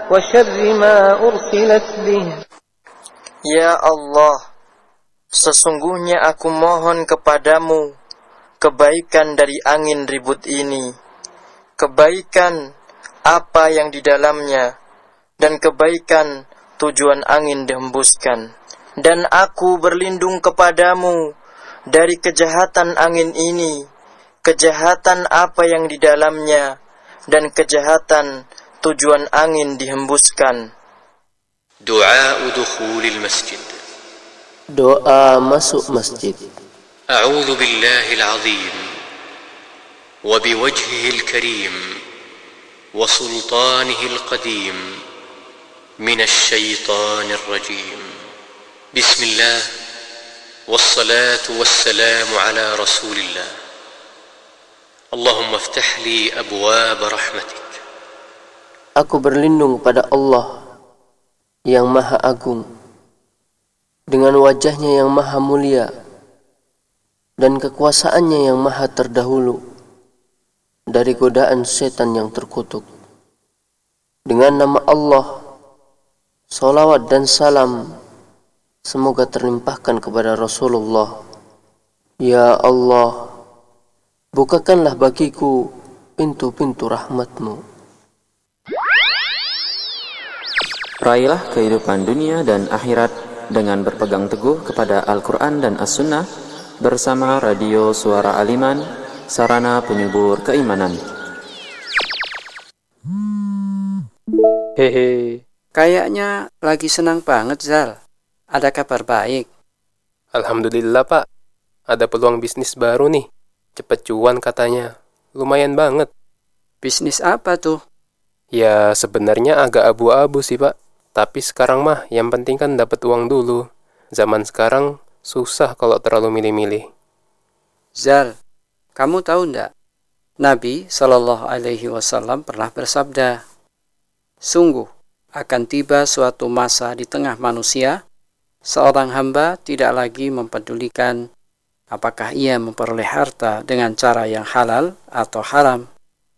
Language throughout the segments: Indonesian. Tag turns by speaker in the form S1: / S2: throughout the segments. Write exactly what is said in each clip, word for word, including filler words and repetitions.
S1: وشر ما أرسلت به.
S2: Ya Allah, sesungguhnya aku mohon kepadamu kebaikan dari angin ribut ini, kebaikan apa yang di dalamnya, dan kebaikan tujuan angin dihembuskan. Dan aku berlindung kepadamu dari kejahatan angin ini, kejahatan apa yang di dalamnya, dan kejahatan tujuan angin dihembuskan.
S3: Du'a dukhulil masjid.
S4: Doa masuk masjid.
S3: A'udzu billahil azim wa biwajhihil karim wa sultanihil qadim minasy syaithanir rajim. Bismillah wassalatu wassalamu ala rasulillah. Allahumma iftah li abwaab rahmatik.
S4: Aku berlindung pada Allah yang Maha Agung, dengan wajahnya yang Maha Mulia dan kekuasaannya yang Maha Terdahulu dari godaan setan yang terkutuk. Dengan nama Allah, salawat dan salam semoga terlimpahkan kepada Rasulullah. Ya Allah, bukakanlah bagiku pintu-pintu rahmat-Mu.
S5: Raihlah kehidupan dunia dan akhirat dengan berpegang teguh kepada Al-Quran dan As-Sunnah bersama Radio Suara Aliman, sarana penyubur keimanan.
S6: Hehe, kayaknya lagi senang banget, Zal. Ada kabar baik?
S7: Alhamdulillah, Pak. Ada peluang bisnis baru nih. Cepet cuan katanya. Lumayan banget.
S6: Bisnis apa tuh?
S7: Ya, sebenarnya agak abu-abu sih, Pak. Tapi sekarang mah yang penting kan dapat uang dulu. Zaman sekarang susah kalau terlalu milih-milih.
S6: Zal, kamu tahu ndak? Nabi Shallallahu Alaihi Wasallam pernah bersabda, sungguh akan tiba suatu masa di tengah manusia, seorang hamba tidak lagi mempedulikan apakah ia memperoleh harta dengan cara yang halal atau haram.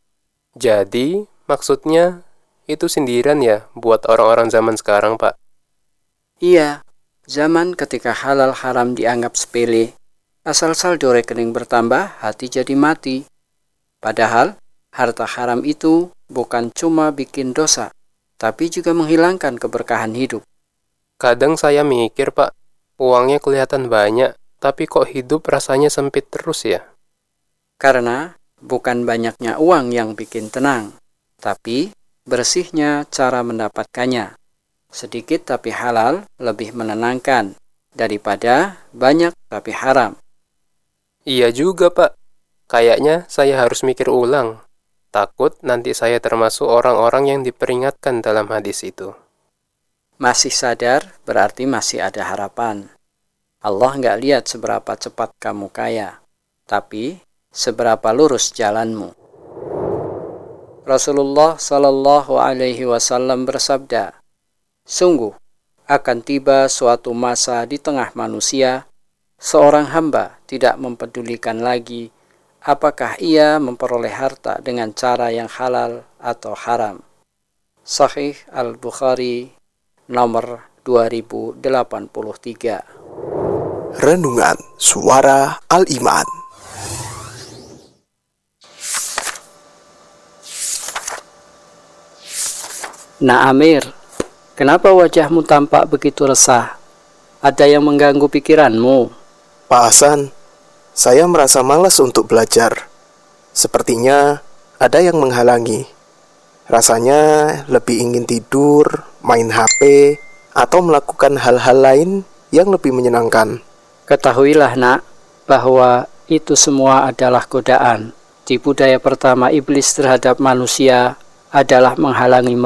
S7: Jadi, maksudnya itu sindiran ya buat orang-orang zaman sekarang, Pak?
S6: Iya, zaman ketika halal haram dianggap sepele, asal saldo rekening bertambah, hati jadi mati. Padahal, harta haram itu bukan cuma bikin dosa, tapi juga menghilangkan keberkahan hidup.
S7: Kadang saya mikir, Pak, uangnya kelihatan banyak, tapi kok hidup rasanya sempit terus ya?
S6: Karena bukan banyaknya uang yang bikin tenang, tapi bersihnya cara mendapatkannya. Sedikit tapi halal lebih menenangkan daripada banyak tapi haram.
S7: Iya juga, Pak. Kayaknya saya harus mikir ulang. Takut nanti saya termasuk orang-orang yang diperingatkan dalam hadis itu.
S6: Masih sadar berarti masih ada harapan. Allah nggak lihat seberapa cepat kamu kaya, tapi seberapa lurus jalanmu. Rasulullah Shallallahu Alaihi Wasallam bersabda, sungguh akan tiba suatu masa di tengah manusia, seorang hamba tidak mempedulikan lagi apakah ia memperoleh harta dengan cara yang halal atau haram. Sahih Al-Bukhari nomor dua ribu delapan puluh tiga.
S8: Renungan Suara Al-Iman.
S6: Nah Amir, kenapa wajahmu tampak begitu resah? Ada yang mengganggu pikiranmu?
S8: Pak Hasan, saya merasa malas untuk belajar. Sepertinya ada yang menghalangi. Rasanya lebih ingin tidur, main H P, atau melakukan hal-hal lain yang lebih menyenangkan.
S6: Ketahuilah nak, bahwa itu semua adalah godaan. Tipu daya pertama iblis terhadap manusia adalah menghalangi